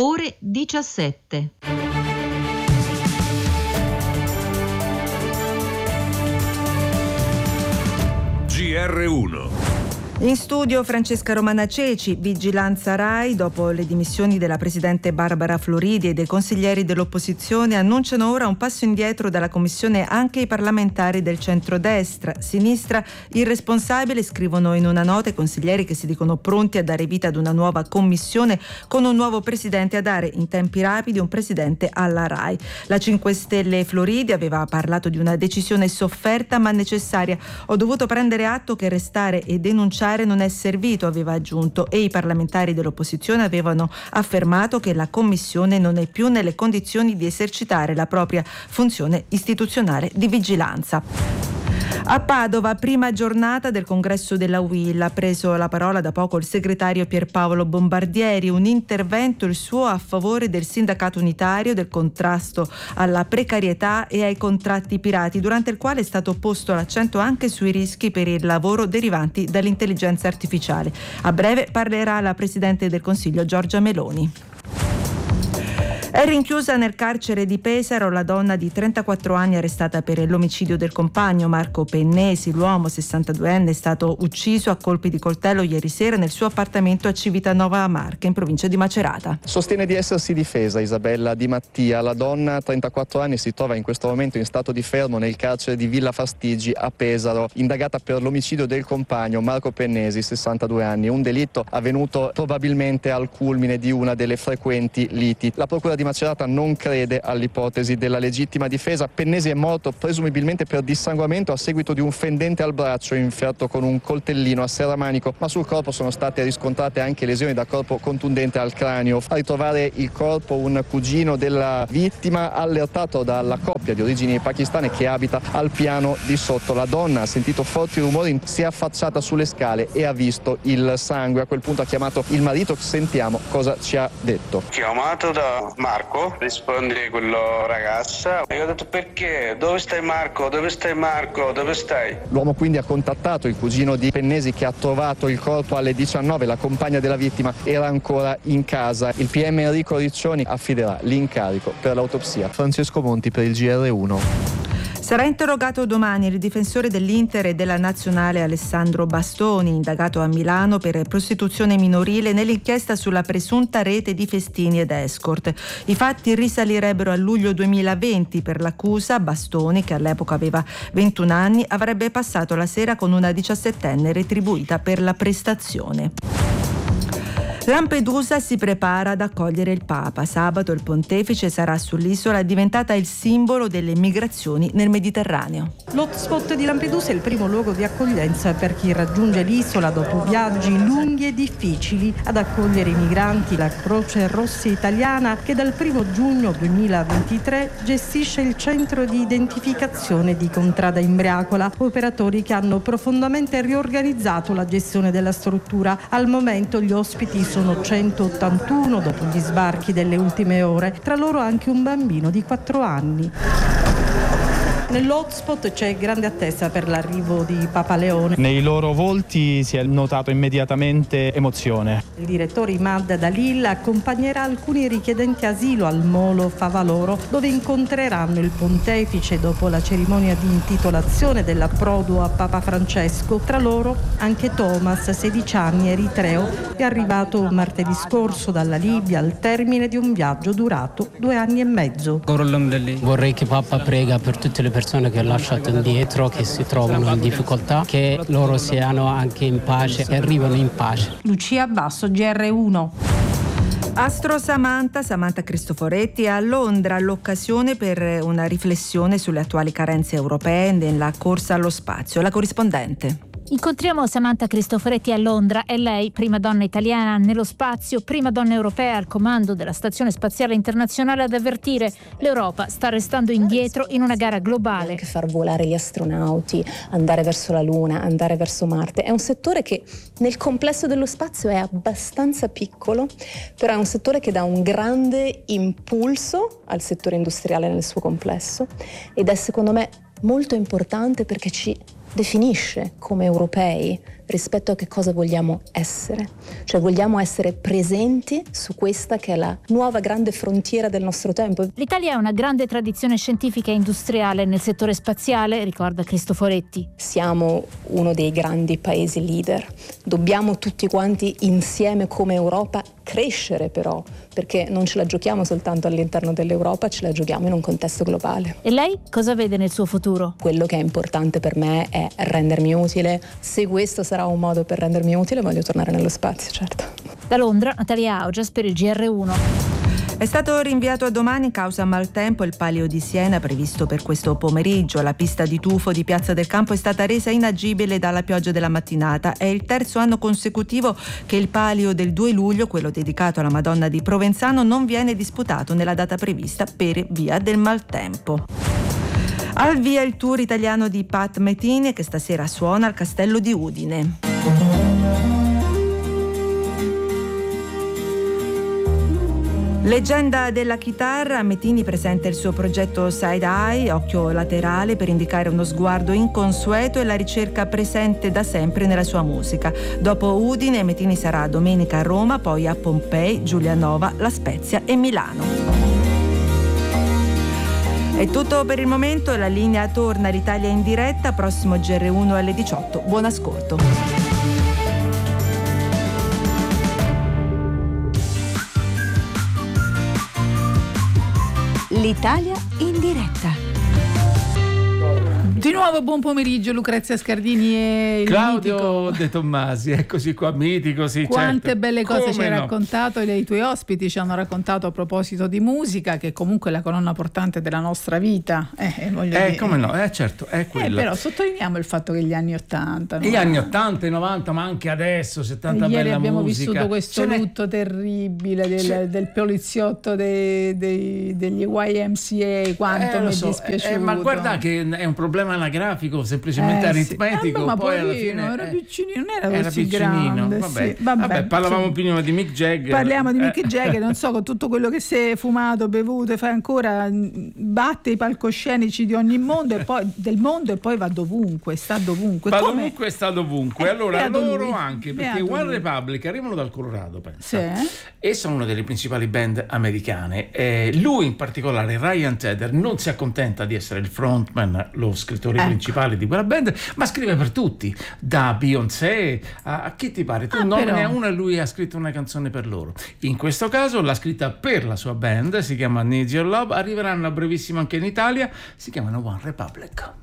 ore 17. GR1. In studio Francesca Romana Ceci. Vigilanza Rai, dopo le dimissioni della presidente Barbara Floridi e dei consiglieri dell'opposizione, annunciano ora un passo indietro dalla commissione anche i parlamentari del centrodestra. Sinistra irresponsabile, scrivono in una nota i consiglieri, che si dicono pronti a dare vita ad una nuova commissione con un nuovo presidente, a dare in tempi rapidi un presidente alla Rai. La 5 Stelle Floridi aveva parlato di una decisione sofferta ma necessaria. Ho dovuto prendere atto che restare e denunciare non è servito, aveva aggiunto, e i parlamentari dell'opposizione avevano affermato che la commissione non è più nelle condizioni di esercitare la propria funzione istituzionale di vigilanza. A Padova, prima giornata del congresso della UIL, ha preso la parola da poco il segretario Pierpaolo Bombardieri, un intervento il suo a favore del sindacato unitario, del contrasto alla precarietà e ai contratti pirati, durante il quale è stato posto l'accento anche sui rischi per il lavoro derivanti dall'intelligenza artificiale. A breve parlerà la Presidente del Consiglio Giorgia Meloni. È rinchiusa nel carcere di Pesaro la donna di 34 anni arrestata per l'omicidio del compagno Marco Pennesi. L'uomo 62enne è stato ucciso a colpi di coltello ieri sera nel suo appartamento a Civitanova Marche, in provincia di Macerata. Sostiene di essersi difesa Isabella Di Mattia. La donna, 34 anni, si trova in questo momento in stato di fermo nel carcere di Villa Fastigi a Pesaro, indagata per l'omicidio del compagno Marco Pennesi, 62 anni, un delitto avvenuto probabilmente al culmine di una delle frequenti liti. La procura di Macerata non crede all'ipotesi della legittima difesa. Pennesi è morto presumibilmente per dissanguamento a seguito di un fendente al braccio inferto con un coltellino a serramanico, ma sul corpo sono state riscontrate anche lesioni da corpo contundente al cranio. A ritrovare il corpo un cugino della vittima, allertato dalla coppia di origini pakistane che abita al piano di sotto. La donna ha sentito forti rumori, si è affacciata sulle scale e ha visto il sangue. A quel punto ha chiamato il marito. Sentiamo cosa ci ha detto. Chiamato da Marco, risponde quello ragazza, e ho detto: perché? Dove stai Marco? Dove stai Marco? Dove stai? L'uomo quindi ha contattato il cugino di Pennesi, che ha trovato il corpo alle 19. La compagna della vittima era ancora in casa. Il PM Enrico Riccioni affiderà l'incarico per l'autopsia. Francesco Monti per il GR1. Sarà interrogato domani il difensore dell'Inter e della Nazionale Alessandro Bastoni, indagato a Milano per prostituzione minorile nell'inchiesta sulla presunta rete di festini ed escort. I fatti risalirebbero a luglio 2020. Per l'accusa, Bastoni, che all'epoca aveva 21 anni, avrebbe passato la sera con una 17enne retribuita per la prestazione. Lampedusa si prepara ad accogliere il Papa. Sabato il pontefice sarà sull'isola, diventata il simbolo delle migrazioni nel Mediterraneo. L'hotspot di Lampedusa è il primo luogo di accoglienza per chi raggiunge l'isola dopo viaggi lunghi e difficili. Ad accogliere i migranti la Croce Rossa Italiana, che dal 1 giugno 2023 gestisce il centro di identificazione di Contrada Imbriacola, operatori che hanno profondamente riorganizzato la gestione della struttura. Al momento gli ospiti sono 181 dopo gli sbarchi delle ultime ore, tra loro anche un bambino di 4 anni. Nell'hotspot c'è grande attesa per l'arrivo di Papa Leone. Nei loro volti si è notato immediatamente emozione. Il direttore Imad Dalil accompagnerà alcuni richiedenti asilo al Molo Favaloro, dove incontreranno il pontefice dopo la cerimonia di intitolazione dell'approdo a Papa Francesco. Tra loro anche Thomas, 16 anni, eritreo, è arrivato martedì scorso dalla Libia al termine di un viaggio durato 2 anni e mezzo. Vorrei che Papa prega per tutte le persone che ha lasciato indietro, che si trovano in difficoltà, che loro siano anche in pace e arrivano in pace. Lucia Basso, GR1. Astro Samantha Cristoforetti è a Londra, l'occasione per una riflessione sulle attuali carenze europee nella corsa allo spazio. La corrispondente. Incontriamo Samantha Cristoforetti a Londra. È lei, prima donna italiana nello spazio, prima donna europea al comando della Stazione Spaziale Internazionale, ad avvertire: l'Europa sta restando indietro in una gara globale. Anche far volare gli astronauti, andare verso la Luna, andare verso Marte. È un settore che nel complesso dello spazio è abbastanza piccolo, però è un settore che dà un grande impulso al settore industriale nel suo complesso ed è, secondo me, molto importante perché ci definisce come europei rispetto a che cosa vogliamo essere. Cioè vogliamo essere presenti su questa che è la nuova grande frontiera del nostro tempo. L'Italia ha una grande tradizione scientifica e industriale nel settore spaziale, ricorda Cristoforetti. Siamo uno dei grandi paesi leader. Dobbiamo tutti quanti insieme come Europa crescere però, perché non ce la giochiamo soltanto all'interno dell'Europa, ce la giochiamo in un contesto globale. E lei cosa vede nel suo futuro? Quello che è importante per me è rendermi utile. Se questo sarà un modo per rendermi utile, voglio tornare nello spazio, certo. Da Londra, Natalia Augias per il GR1. È stato rinviato a domani causa maltempo il palio di Siena previsto per questo pomeriggio. La pista di tufo di Piazza del Campo è stata resa inagibile dalla pioggia della mattinata. È il terzo anno consecutivo che il palio del 2 luglio, quello dedicato alla Madonna di Provenzano, non viene disputato nella data prevista per via del maltempo. Al via il tour italiano di Pat Metheny che stasera suona al Castello di Udine. Leggenda della chitarra, Metheny presenta il suo progetto Side Eye, occhio laterale, per indicare uno sguardo inconsueto e la ricerca presente da sempre nella sua musica. Dopo Udine, Metheny sarà domenica a Roma, poi a Pompei, Giulianova, La Spezia e Milano. È tutto per il momento, la linea torna all'Italia in diretta, prossimo GR1 alle 18. Buon ascolto. L'Italia in diretta. Di nuovo buon pomeriggio Lucrezia Scardini e il Claudio mitico De Tommasi, eccoci qua, mitico, sì, quante certo. belle cose Come ci hai no? raccontato e i tuoi ospiti ci hanno raccontato a proposito di musica, che comunque è la colonna portante della nostra vita, voglio dire. Come no, certo, è quella. Però sottolineiamo il fatto che gli anni 80, gli anni 80 e 90, ma anche adesso c'è tanta ieri bella abbiamo musica. vissuto questo lutto terribile del poliziotto degli YMCA, quanto mi è dispiaciuto. Ma guarda che è un problema anagrafico, semplicemente aritmetico, ma poi poverino, alla fine era piccinino, non era così piccinino. grande. Vabbè, parlavamo prima di Mick Jagger. Parliamo di Mick Jagger, non so, con tutto quello che si è fumato, bevuto e fa ancora, batte i palcoscenici di ogni mondo e poi del mondo e poi va dovunque, sta dovunque. Sta dovunque. Allora loro lui. anche, perché One Republic arrivano dal Colorado, pensa. Sì. E sono una delle principali band americane. Lui in particolare, Ryan Tedder, non si accontenta di essere il frontman, lo scrittore principale di quella band, ma scrive per tutti, da Beyoncé a chi ti pare. Tu nomini una e lui ha scritto una canzone per loro. In questo caso l'ha scritta per la sua band, si chiama Need Your Love, arriveranno a brevissimo anche in Italia, si chiamano One Republic.